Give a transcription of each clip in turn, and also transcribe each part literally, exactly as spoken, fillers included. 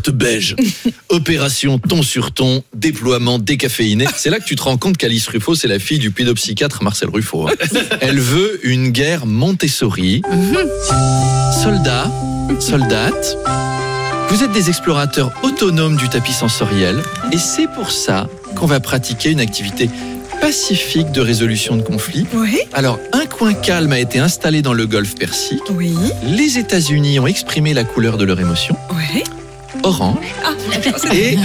t-shirt beige. Opération ton sur ton, déploiement décaféiné. C'est là que tu te rends compte qu'Alice Ruffo, c'est la fille du pédopsychiatre Marcel Ruffo. Elle veut une guerre Montessori. Soldats, soldates, vous êtes des explorateurs autonomes du tapis sensoriel et c'est pour ça qu'on va pratiquer une activité pacifique de résolution de conflits. Oui. Alors, un coin calme a été installé dans le golfe Persique. Oui. Les États-Unis ont exprimé la couleur de leur émotion. Oui. Orange. Ah, et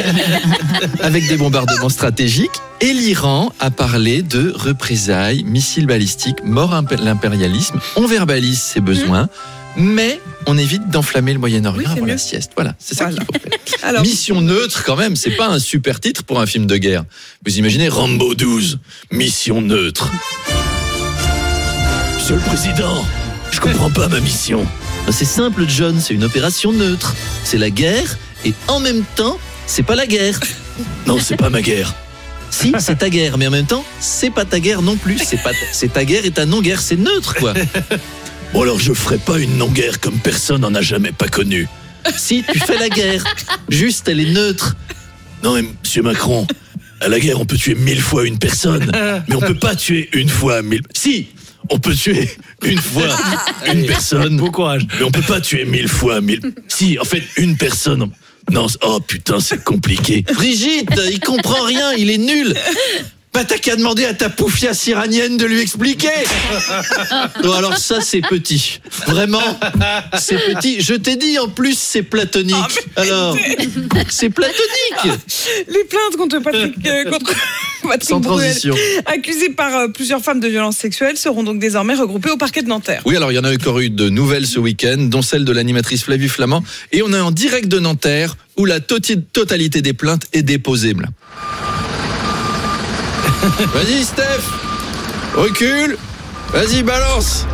avec des bombardements stratégiques. Et l'Iran a parlé de représailles, missiles balistiques, mort à l'impérialisme. On verbalise ses besoins, mais on évite d'enflammer le Moyen-Orient oui, avant mieux. la sieste. Voilà, c'est ça voilà. qu'il faut faire. Alors, Mission neutre, quand même, c'est pas un super titre pour un film de guerre. Vous imaginez Rambo douze, mission neutre. Monsieur le Président, je comprends pas ma mission. C'est simple, John, c'est une opération neutre. C'est la guerre et en même temps, c'est pas la guerre. Non, c'est pas ma guerre. Si, c'est ta guerre, mais en même temps, c'est pas ta guerre non plus. C'est pas ta, c'est ta guerre et ta non-guerre, c'est neutre, quoi. Bon, alors je ferai pas une non-guerre comme personne n'en a jamais pas connue. Si, tu fais la guerre. Juste, elle est neutre. Non, mais monsieur Macron, à la guerre, on peut tuer mille fois une personne, mais on peut pas tuer une fois mille... Si, on peut tuer une fois une personne. Bon courage. Mais on peut pas tuer mille fois mille... Si, en fait, une personne... Non, oh putain, c'est compliqué. Brigitte, il comprend rien, il est nul. Bah t'as qu'à demander à ta poufiasse iranienne de lui expliquer. Non, alors ça c'est petit. Vraiment, c'est petit. Je t'ai dit en plus c'est platonique. Oh, alors, c'est platonique. les plaintes contre Patrick, euh, contre Patrick Sans Bruel, transition. accusé par euh, plusieurs femmes de violences sexuelles, seront donc désormais regroupées au parquet de Nanterre. Oui, alors il y en a encore eu de nouvelles ce week-end, dont celle de l'animatrice Flavie Flamand. Et on est en direct de Nanterre, où la toti- totalité des plaintes est déposée. Vas-y Steph, recule, vas-y balance.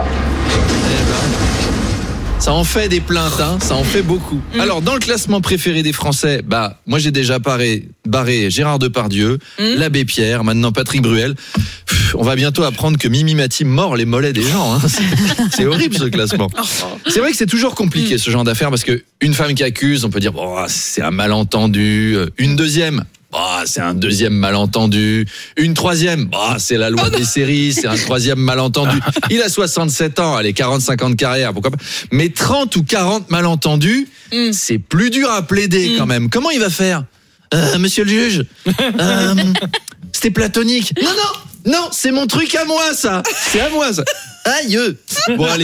Ça en fait des plaintes, hein, ça en fait beaucoup. Mmh. Alors dans le classement préféré des Français, bah moi j'ai déjà barré, barré Gérard Depardieu, mmh. l'abbé Pierre, maintenant Patrick Bruel. Pff, on va bientôt apprendre que Mimi Mati mord les mollets des gens. Hein. C'est, c'est horrible ce classement. C'est vrai que c'est toujours compliqué mmh. ce genre d'affaires parce que une femme qui accuse, on peut dire oh, c'est un malentendu. Une deuxième. Oh, c'est un deuxième malentendu. Une troisième, oh, c'est la loi des séries, c'est un troisième malentendu. Il a soixante-sept ans, allez, quarante-cinq ans de carrière, pourquoi pas. Mais trente ou quarante malentendus, mm. c'est plus dur à plaider mm. quand même. Comment il va faire euh, monsieur le juge, euh, c'était platonique. Non, non, non, c'est mon truc à moi, ça. C'est à moi, ça. Aïe. Bon, allez,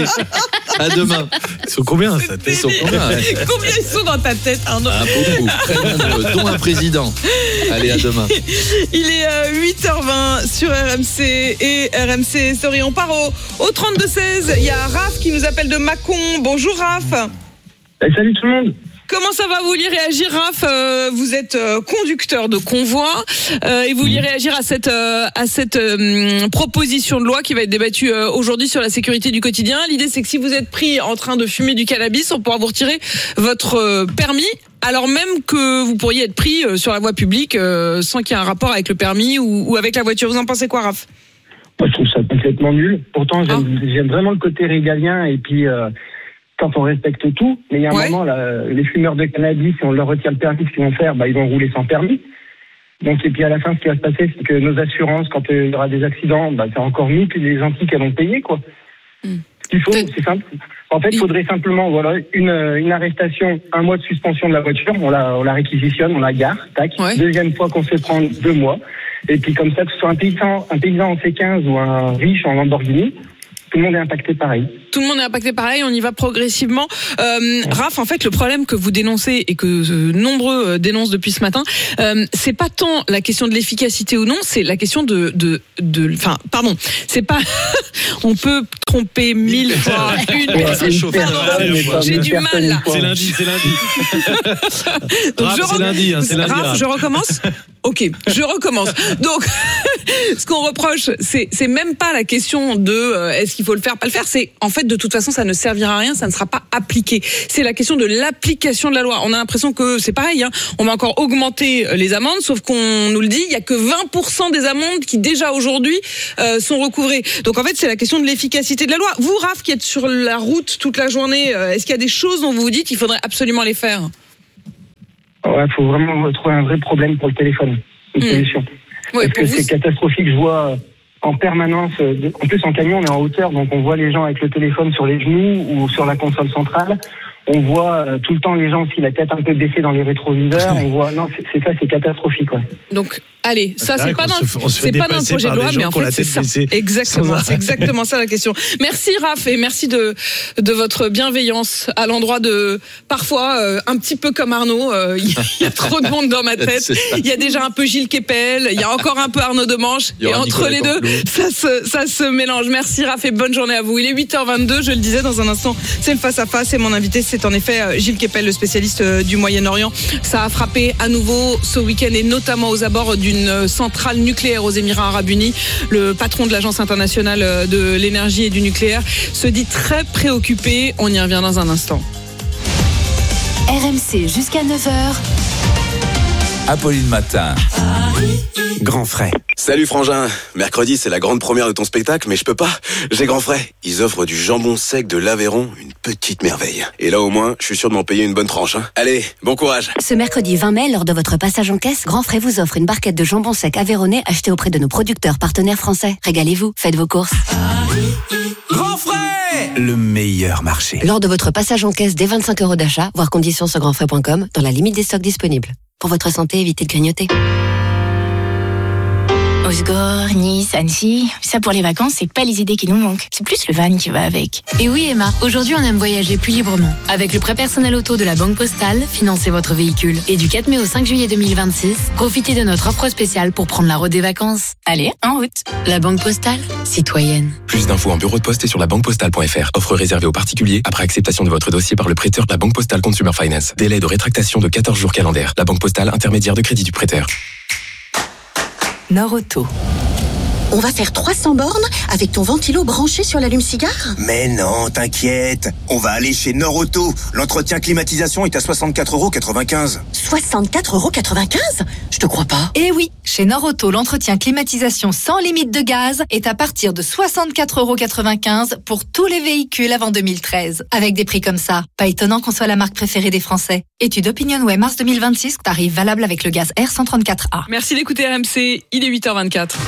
à demain. Ils sont combien, ça Ils sont combien, ouais. Combien ils sont dans ta tête, Arnaud? Ah, beaucoup, très nombreux, dont un président. Allez, à demain. Il est euh, huit heures vingt sur R M C et R M C Story. On part au, au trente-deux seize. Il y a Raph qui nous appelle de Mâcon. Bonjour Raph. Hey, salut tout le monde. Comment ça va? Vous vouliez réagir, Raph? euh, Vous êtes euh, conducteur de convoi euh, et vous vouliez réagir à cette euh, à cette euh, proposition de loi qui va être débattue euh, aujourd'hui sur la sécurité du quotidien. L'idée, c'est que si vous êtes pris en train de fumer du cannabis, on pourra vous retirer votre euh, permis, alors même que vous pourriez être pris euh, sur la voie publique euh, sans qu'il y ait un rapport avec le permis ou, ou avec la voiture. Vous en pensez quoi, Raph? Moi, je trouve ça complètement nul. Pourtant, j'aime, oh. j'aime vraiment le côté régalien et puis euh, quand on respecte tout. Mais il y a un ouais. moment, là, les fumeurs de cannabis, si on leur retire le permis, ce qu'ils vont faire, bah, ils vont rouler sans permis. Donc, et puis à la fin, ce qui va se passer, c'est que nos assurances, quand il y aura des accidents, bah, c'est encore nous, puis les gentils qui vont payer, quoi. Mm. Ce qu'il faut, c'est, c'est simple. En fait, il faudrait simplement, voilà, une, une arrestation, un mois de suspension de la voiture, on la, on la réquisitionne, on la gare, tac. Ouais. Deuxième fois qu'on se fait prendre, deux mois. Et puis comme ça, que ce soit un paysan, un paysan en C quinze ou un riche en Lamborghini, tout le monde est impacté pareil. Tout le monde est impacté pareil, on y va progressivement. Euh, Raph, en fait, le problème que vous dénoncez et que euh, nombreux euh, dénoncent depuis ce matin, euh, c'est pas tant la question de l'efficacité ou non, c'est la question de, de, de, enfin, pardon, c'est pas, on peut tromper mille fois une personne. J'ai du mal là. C'est lundi, c'est lundi. Donc, Raph, je c'est re... lundi, hein, c'est lundi. Raph, Raph. je recommence. Ok, je recommence. Donc, ce qu'on reproche, c'est, c'est même pas la question de euh, est-ce qu'il faut le faire, pas le faire. C'est en fait, de toute façon, ça ne servira à rien, ça ne sera pas appliqué. C'est la question de l'application de la loi. On a l'impression que c'est pareil. Hein, on va encore augmenter les amendes, sauf qu'on nous le dit, il y a que vingt pour cent des amendes qui déjà aujourd'hui euh, sont recouvrées. Donc en fait, c'est la question de l'efficacité de la loi. Vous, Raph, qui êtes sur la route toute la journée, euh, est-ce qu'il y a des choses dont vous vous dites qu'il faudrait absolument les faire? Ouais, faut vraiment trouver un vrai problème pour le téléphone, une Mmh. solution. Ouais, Parce que pour vous, c'est catastrophique. Je vois euh, en permanence, euh, de- en plus en camion, on est en hauteur, donc on voit les gens avec le téléphone sur les genoux ou sur la console centrale. On voit euh, tout le temps les gens aussi la tête un peu baissée dans les rétroviseurs. On voit, non, c'est, c'est ça, c'est catastrophique, quoi. Donc, allez, ça C'est c'est vrai pas qu'on dans, se fait- on se fait c'est pas dans le dépasser projet de par loi, des gens mais en qui ont fait la c'est tête ça. baissée Exactement, sans c'est arrêt. exactement ça la question. Merci Raph et merci de de votre bienveillance à l'endroit de parfois euh, un petit peu comme Arnaud. euh, Il y, a- il y a trop de monde dans ma tête. C'est ça. Il y a déjà un peu Gilles Kepel, il y a encore un peu Arnaud Demanche Il y et aura entre Nicolas les deux, Canteloup. ça se ça se mélange. Merci Raph et bonne journée à vous. Il est huit heures vingt-deux, je le disais dans un instant, c'est le face à face et mon invité c'est en effet euh, Gilles Kepel, le spécialiste euh, du Moyen-Orient. Ça a frappé à nouveau ce week-end et notamment aux abords d'une centrale nucléaire aux Émirats Arabes Unis. Le patron de l'Agence internationale de l'énergie et du nucléaire se dit très préoccupé. On y revient dans un instant. R M C jusqu'à neuf heures. Apolline Matin. Grand frais. Salut Frangin, mercredi c'est la grande première de ton spectacle, mais je peux pas, j'ai grand frais. Ils offrent du jambon sec de l'Aveyron, une petite merveille. Et là au moins, je suis sûr de m'en payer une bonne tranche. Hein. Allez, bon courage. Ce mercredi vingt mai, lors de votre passage en caisse, Grand Frais vous offre une barquette de jambon sec aveyronnais achetée auprès de nos producteurs partenaires français. Régalez-vous, faites vos courses. Grand frais. Le meilleur marché. Lors de votre passage en caisse dès vingt-cinq euros d'achat, voir conditions sur grandfrais point com, dans la limite des stocks disponibles. Pour votre santé, évitez de grignoter. Osgore, Nice, Annecy, ça pour les vacances, c'est pas les idées qui nous manquent. C'est plus le van qui va avec. Et oui Emma, aujourd'hui on aime voyager plus librement. Avec le prêt personnel auto de la Banque Postale, financez votre véhicule. Et du quatre mai au cinq juillet deux mille vingt-six, profitez de notre offre spéciale pour prendre la route des vacances. Allez, en route. La Banque Postale, citoyenne. Plus d'infos en bureau de poste et sur la banque postale point f r. Offre réservée aux particuliers après acceptation de votre dossier par le prêteur de la Banque Postale Consumer Finance. Délai de rétractation de quatorze jours calendaires. La Banque Postale, intermédiaire de crédit du prêteur. Nord-Auto. On va faire trois cents bornes avec ton ventilo branché sur l'allume-cigare ? Mais non, t'inquiète. On va aller chez Nord-Auto. L'entretien climatisation est à soixante-quatre euros quatre-vingt-quinze. soixante-quatre euros quatre-vingt-quinze ? Je te crois pas. Eh oui, chez Nord-Auto, l'entretien climatisation sans limite de gaz est à partir de soixante-quatre euros quatre-vingt-quinze pour tous les véhicules avant deux mille treize. Avec des prix comme ça, pas étonnant qu'on soit la marque préférée des Français. Étude OpinionWay mars deux mille vingt-six, tarif valable avec le gaz R cent trente-quatre A. Merci d'écouter R M C, il est huit heures vingt-quatre.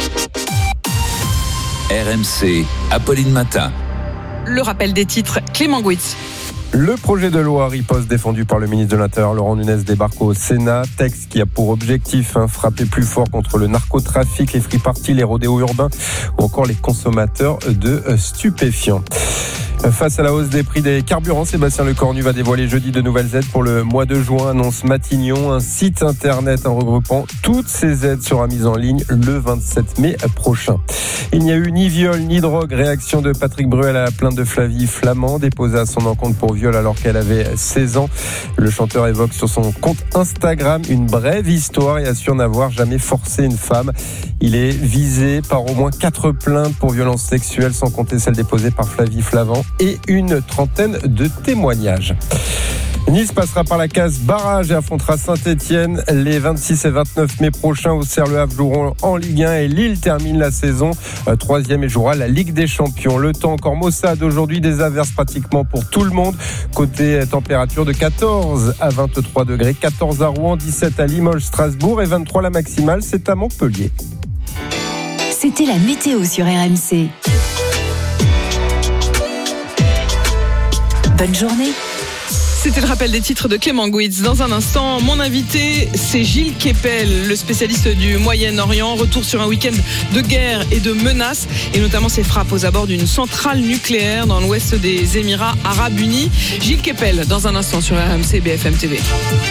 R M C, Apolline Matin. Le rappel des titres, Clément Gouitz. Le projet de loi riposte défendu par le ministre de l'Intérieur Laurent Nunez débarque au Sénat. Texte qui a pour objectif hein, frapper plus fort contre le narcotrafic, les free parties, les rodéos urbains ou encore les consommateurs de stupéfiants. Face à la hausse des prix des carburants, Sébastien Lecornu va dévoiler jeudi de nouvelles aides pour le mois de juin, annonce Matignon. Un site internet en regroupant toutes ces aides sera mis en ligne le vingt-sept mai prochain. Il n'y a eu ni viol ni drogue. Réaction de Patrick Bruel à la plainte de Flavie Flamand, déposée à son encontre pour viol alors qu'elle avait seize ans. Le chanteur évoque sur son compte Instagram une brève histoire et assure n'avoir jamais forcé une femme. Il est visé par au moins quatre plaintes pour violences sexuelles, sans compter celles déposées par Flavie Flamand, et une trentaine de témoignages. Nice passera par la case barrage et affrontera Saint-Etienne les vingt-six et vingt-neuf mai prochains. Auxerre, Le Havre joueront en Ligue un et Lille termine la saison euh, troisième et jouera la Ligue des Champions. Le temps encore maussade aujourd'hui, des averses pratiquement pour tout le monde. Côté température de quatorze à vingt-trois degrés, quatorze à Rouen, dix-sept à Limoges, Strasbourg et vingt-trois la maximale, c'est à Montpellier. C'était la météo sur R M C. Bonne journée. C'était le rappel des titres de Clément Gouitz. Dans un instant, mon invité, c'est Gilles Kepel, le spécialiste du Moyen-Orient. Retour sur un week-end de guerre et de menaces, et notamment ses frappes aux abords d'une centrale nucléaire dans l'ouest des Émirats Arabes Unis. Gilles Kepel, dans un instant sur R M C B F M T V.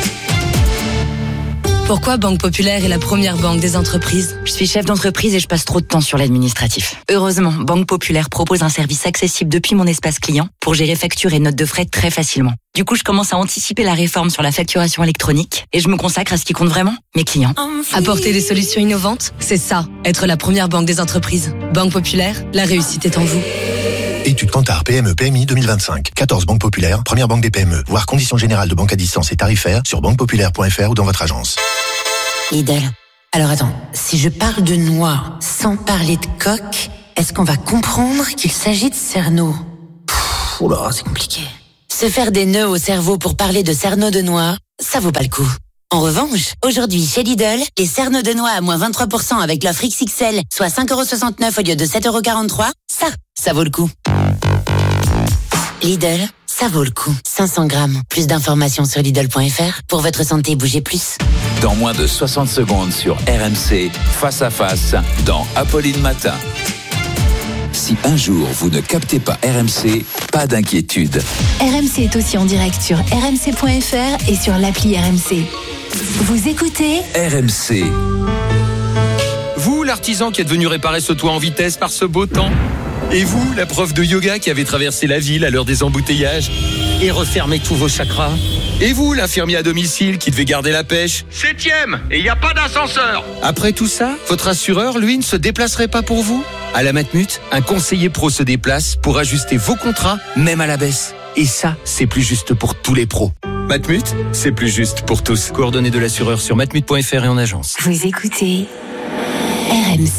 Pourquoi Banque Populaire est la première banque des entreprises ? Je suis chef d'entreprise et je passe trop de temps sur l'administratif. Heureusement, Banque Populaire propose un service accessible depuis mon espace client pour gérer factures et notes de frais très facilement. Du coup, je commence à anticiper la réforme sur la facturation électronique et je me consacre à ce qui compte vraiment, mes clients. Apporter des solutions innovantes, c'est ça, être la première banque des entreprises. Banque Populaire, la réussite est en vous. Étude Kantar P M E P M I deux mille vingt-cinq. quatorze banques populaires, première banque des P M E. Voir conditions générales de banque à distance et tarifaires sur banque populaire point f r ou dans votre agence. Idel. Alors attends, si je parle de noix sans parler de coq, est-ce qu'on va comprendre qu'il s'agit de cerneau ? Oula, c'est compliqué. Se faire des nœuds au cerveau pour parler de cerneaux de noix, ça vaut pas le coup. En revanche, aujourd'hui chez Lidl, les cerneaux de noix à moins vingt-trois pour cent avec l'offre X X L, soit cinq euros soixante-neuf au lieu de sept euros quarante-trois, ça, ça vaut le coup. Lidl, ça vaut le coup. cinq cents grammes. Plus d'informations sur Lidl point F R. Pour votre santé, bougez plus. Dans moins de soixante secondes sur R M C, face à face, dans Apolline Matin. Si un jour vous ne captez pas R M C, pas d'inquiétude. R M C est aussi en direct sur R M C point F R et sur l'appli R M C. Vous écoutez R M C. Vous, l'artisan qui êtes venu réparer ce toit en vitesse par ce beau temps. Et vous, la prof de yoga qui avait traversé la ville à l'heure des embouteillages et refermé tous vos chakras. Et vous, l'infirmier à domicile qui devait garder la pêche. Septième, et il n'y a pas d'ascenseur. Après tout ça, votre assureur, lui, ne se déplacerait pas pour vous? À la Matmut, un conseiller pro se déplace pour ajuster vos contrats, même à la baisse. Et ça, c'est plus juste pour tous les pros. Matmut, c'est plus juste pour tous. Coordonnées de l'assureur sur matmut point F R et en agence. Vous écoutez R M C.